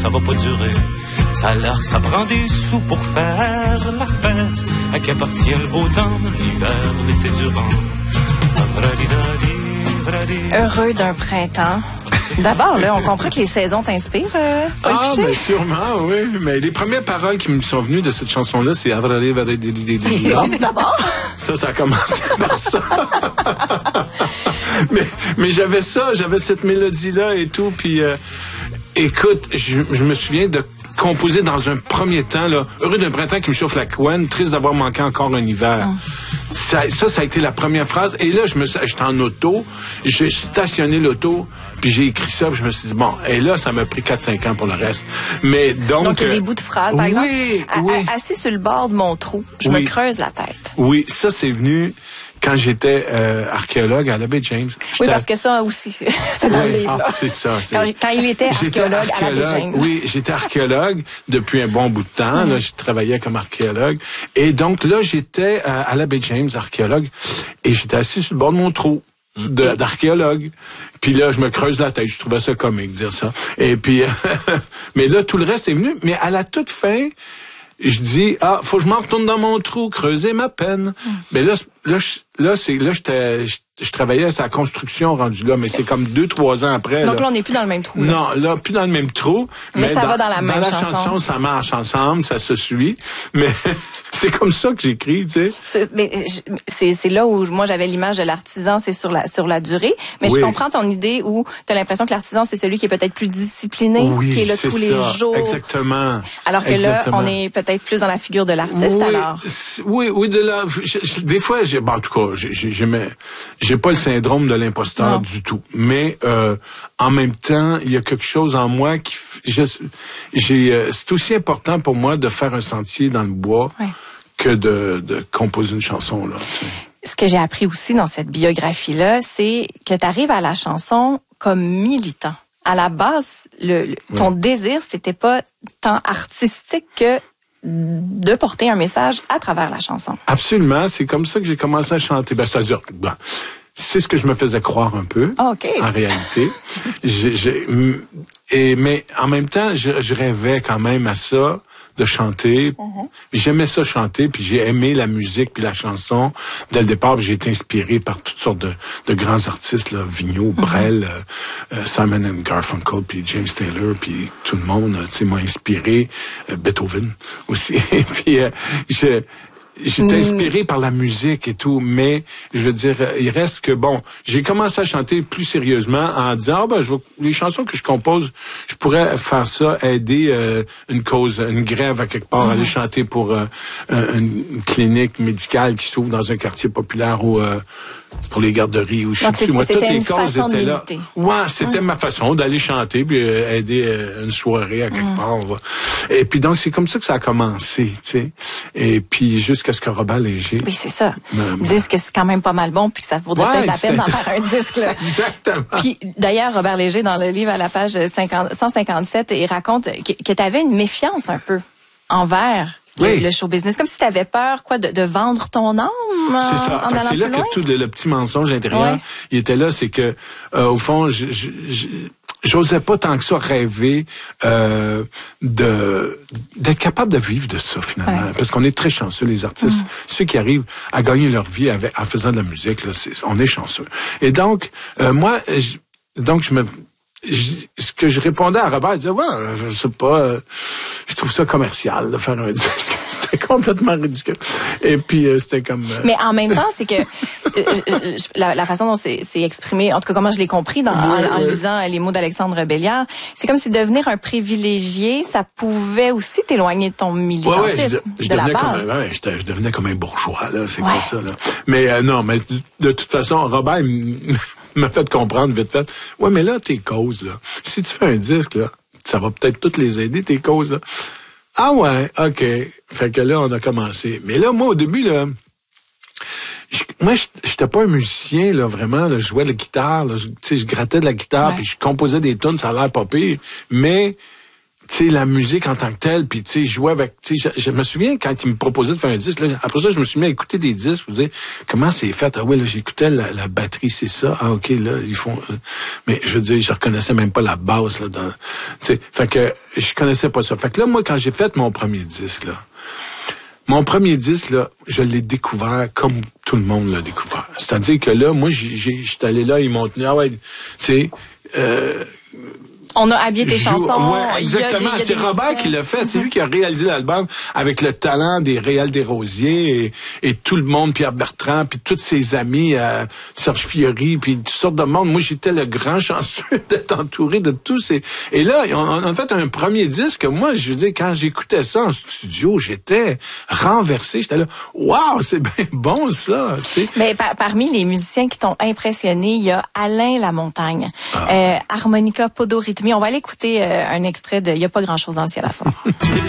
ça va pas durer. Ça a l'air que ça prend des sous pour faire la fête. À qui appartient le beau temps, l'hiver, l'été durant. Heureux d'un printemps. D'abord, là, on comprend que les saisons t'inspirent, Paul Piché. Ben sûrement, oui. Mais les premières paroles qui me sont venues de cette chanson-là, c'est D'abord. Ça a commencé par ça. mais j'avais cette mélodie-là et tout. Puis, écoute, je me souviens de composer dans un premier temps, là, heureux d'un printemps qui me chauffe la couenne, triste d'avoir manqué encore un hiver. Ça a été la première phrase. Et là, j'étais en auto, j'ai stationné l'auto, puis j'ai écrit ça, puis je me suis dit, bon, et là, ça m'a pris 4-5 ans pour le reste. Mais donc il y a des bouts de phrases, par exemple. Oui. Assis sur le bord de mon trou, je me creuse la tête. Oui, ça, c'est venu quand j'étais archéologue à l'Abbé James. Oui, parce que ça aussi, c'est dans le livre. C'est ça. Quand il était archéologue à l'Abbé James. Oui, j'étais archéologue depuis un bon bout de temps. Là, je travaillais comme archéologue. Et donc là, j'étais à l'Abbé James, archéologue, et j'étais assis sur le bord de mon trou d'archéologue. Puis là, je me creuse la tête. Je trouvais ça comique, dire ça. Et puis, mais là, tout le reste est venu. Mais à la toute fin, je dis, faut que je m'en retourne dans mon trou, creuser ma peine. Mais là, je travaillais à sa construction rendue là, mais c'est comme 2-3 ans après. Donc là, on n'est plus dans le même trou. Non, là, plus dans le même trou. Mais ça va dans la même chanson. Dans la chanson, ça marche ensemble, ça se suit. Mais c'est comme ça que j'écris, tu sais. Mais c'est là où moi j'avais l'image de l'artisan, c'est sur la durée. Mais je comprends ton idée où tu as l'impression que l'artisan, c'est celui qui est peut-être plus discipliné, qui est là tous les jours. Exactement. Alors que là, on est peut-être plus dans la figure de l'artiste, alors. Oui, des fois, en tout cas, j'ai pas le syndrome de l'imposteur du tout. Mais en même temps, il y a quelque chose en moi qui c'est aussi important pour moi de faire un sentier dans le bois que de composer une chanson là. Tu sais. Ce que j'ai appris aussi dans cette biographie-là, c'est que tu arrives à la chanson comme militant. À la base, ton désir, c'était pas tant artistique que de porter un message à travers la chanson. Absolument, c'est comme ça que j'ai commencé à chanter. C'est-à-dire, c'est ce que je me faisais croire un peu, en réalité. Mais en même temps, je rêvais quand même à ça, de chanter. J'aimais ça chanter, puis j'ai aimé la musique puis la chanson. Dès le départ, j'ai été inspiré par toutes sortes de grands artistes, là, Vigneault, Brel, Simon and Garfunkel, puis James Taylor, puis tout le monde, tu sais, m'a inspiré. Beethoven aussi. Puis j'étais inspiré par la musique et tout, mais je veux dire, il reste que j'ai commencé à chanter plus sérieusement en disant les chansons que je compose, je pourrais faire ça, aider une cause, une grève à quelque part, aller chanter pour une clinique médicale qui s'ouvre dans un quartier populaire ou pour les garderies ou je sais plus. Moi, toutes les causes étaient là. Ouais, c'était ma façon d'aller chanter puis aider une soirée à quelque part. Et puis donc c'est comme ça que ça a commencé, tu sais. Et puis jusqu'à ce que Robert Léger. Oui, c'est ça. Disent que c'est quand même pas mal bon puis que ça vaudrait peut-être la peine d'en faire un disque là. Exactement. Puis d'ailleurs Robert Léger dans le livre à la page 157, il raconte que tu avais une méfiance un peu envers le show business, comme si tu avais peur de vendre ton âme. C'est ça. C'est là que tout le petit mensonge intérieur, il était là, c'est que au fond, j'osais pas tant que ça rêver d'être capable de vivre de ça finalement, parce qu'on est très chanceux les artistes, ceux qui arrivent à gagner leur vie en faisant de la musique là, on est chanceux. Et donc moi, ce que je répondais à Robert, je disais, je sais pas, je trouve ça commercial de faire un disque. C'était complètement ridicule. Et puis, c'était comme... Mais en même temps, c'est que la façon dont c'est exprimé, en tout cas, comment je l'ai compris en lisant les mots d'Alexandre Belliard, c'est comme si devenir un privilégié, ça pouvait aussi t'éloigner de ton militantisme, de la base. Je devenais comme un bourgeois, là, c'est comme ça, là. Mais non, mais de toute façon, Robert m'a fait comprendre vite fait. Ouais, mais là, tes causes, là, si tu fais un disque, là, ça va peut-être toutes les aider, tes causes, là. Ah ouais, OK. Fait que là, on a commencé. Mais là, moi, au début, là, j'étais pas un musicien, là, vraiment, là, je jouais de la guitare, là, je grattais de la guitare, puis je composais des tunes, ça a l'air pas pire. Mais tu sais, la musique en tant que telle, puis tu sais, jouer avec, tu sais, je me souviens quand il me proposait de faire un disque, là, après ça, je me suis mis à écouter des disques, vous dire comment c'est fait. Ah oui, là, j'écoutais la batterie, c'est ça. Ah ok, là, ils font, mais je veux dire, je reconnaissais même pas la basse là, dans, tu sais, fait que je connaissais pas ça. Fait que là, moi, quand j'ai fait mon premier disque, là, je l'ai découvert comme tout le monde l'a découvert. C'est-à-dire que là, moi, j'étais allé là, ils m'ont tenu, ah ouais, tu sais. On a habillé tes chansons. Ouais, exactement. C'est Robert qui l'a fait. C'est lui qui a réalisé l'album avec le talent des Réal Desrosiers et tout le monde, Pierre Bertrand, puis tous ses amis, Serge Fiori, puis toutes sortes de monde. Moi, j'étais le grand chanceux d'être entouré de tous ces... Et là, on a fait un premier disque. Moi, je veux dire, quand j'écoutais ça en studio, j'étais renversé. J'étais là, waouh, c'est bien bon ça. Tu sais. Mais parmi les musiciens qui t'ont impressionné, il y a Alain Lamontagne, harmonica, podorythmie. On va aller écouter un extrait de « Il n'y a pas grand-chose dans le ciel à soir ».